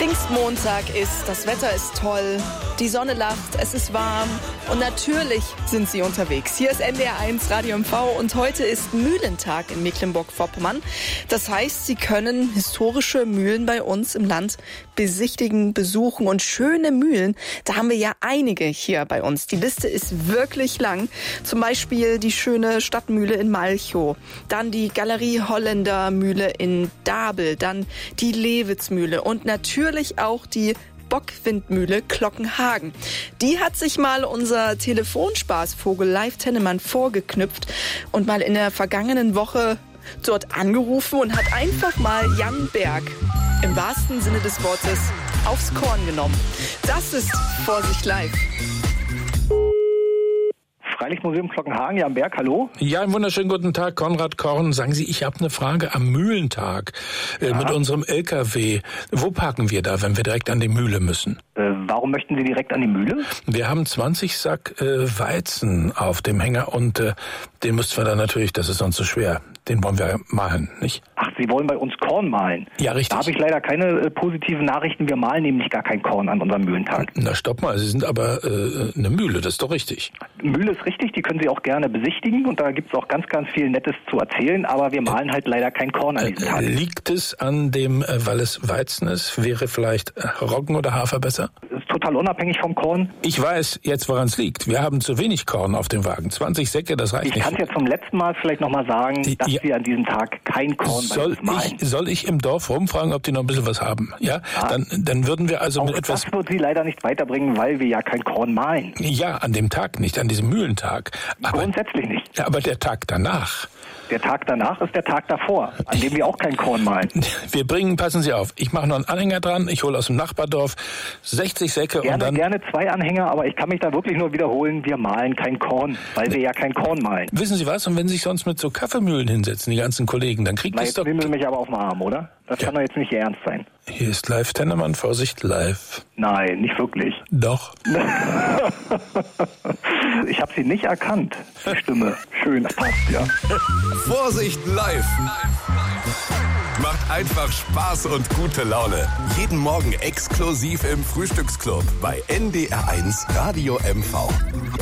Pfingstmontag ist, das Wetter ist toll, die Sonne lacht, es ist warm und natürlich sind Sie unterwegs. Hier ist NDR1 Radio MV und heute ist Mühlentag in Mecklenburg-Vorpommern. Das heißt, Sie können historische Mühlen bei uns im Land besichtigen, besuchen und schöne Mühlen, da haben wir ja einige hier bei uns. Die Liste ist wirklich lang. Zum Beispiel die schöne Stadtmühle in Malchow, dann die Galerie Holländer Mühle in Dabel, dann die Lewitzmühle und natürlich auch die Bockwindmühle Glockenhagen. Die hat sich mal unser Telefonspaßvogel Leif Tennemann vorgeknüpft und mal in der vergangenen Woche dort angerufen und hat einfach mal Jan Berg im wahrsten Sinne des Wortes aufs Korn genommen. Das ist Vorsicht live. Freilichtmuseum Glockenhagen, Jan Berg, hallo. Ja, einen wunderschönen guten Tag, Konrad Korn. Sagen Sie, ich habe eine Frage am Mühlentag mit unserem LKW. Wo parken wir da, wenn wir direkt an die Mühle müssen? Warum möchten Sie direkt an die Mühle? Wir haben 20 Sack Weizen auf dem Hänger und den müssten wir dann natürlich, das ist sonst so schwer, den wollen wir mahlen, nicht? Ach, Sie wollen bei uns Korn mahlen? Ja, richtig. Da habe ich leider keine positiven Nachrichten. Wir mahlen nämlich gar kein Korn an unserem Mühlentag. Na, stopp mal, Sie sind aber eine Mühle, das ist doch richtig. Mühle ist richtig, die können Sie auch gerne besichtigen und da gibt es auch ganz, ganz viel Nettes zu erzählen, aber wir mahlen halt leider kein Korn an diesem Tag. Liegt es an dem, weil es Weizen ist, wäre vielleicht Roggen oder Hafer besser? Das ist total unabhängig vom Korn. Ich weiß jetzt, woran es liegt. Wir haben zu wenig Korn auf dem Wagen. 20 Säcke, das reicht nicht. Ich kann es ja zum letzten Mal vielleicht nochmal sagen, dass wir an diesem Tag kein Korn bei uns mahlen. Soll ich im Dorf rumfragen, ob die noch ein bisschen was haben? Ja? Dann würden wir also auch mit etwas... Das wird Sie leider nicht weiterbringen, weil wir ja kein Korn mahlen. Ja, an dem Tag nicht, an diesem Mühlentag. Grundsätzlich nicht. Ja, aber der Tag danach... Der Tag danach ist der Tag davor, an dem wir auch kein Korn mahlen. Wir bringen, passen Sie auf, ich mache noch einen Anhänger dran, ich hole aus dem Nachbardorf 60 Säcke und dann... Gerne 2 Anhänger, aber ich kann mich da wirklich nur wiederholen, wir mahlen kein Korn, weil wir ja kein Korn mahlen. Wissen Sie was, und wenn Sie sich sonst mit so Kaffeemühlen hinsetzen, die ganzen Kollegen, dann kriegt es doch... Jetzt nehmen Sie mich aber auf den Arm, oder? Das kann doch jetzt nicht Ihr Ernst sein. Hier ist Leif Tennemann, Vorsicht live. Nein, nicht wirklich. Doch. Ich habe Sie nicht erkannt, die Stimme. Schön, das passt, ja. Vorsicht live. Macht einfach Spaß und gute Laune. Jeden Morgen exklusiv im Frühstücksclub bei NDR1 Radio MV.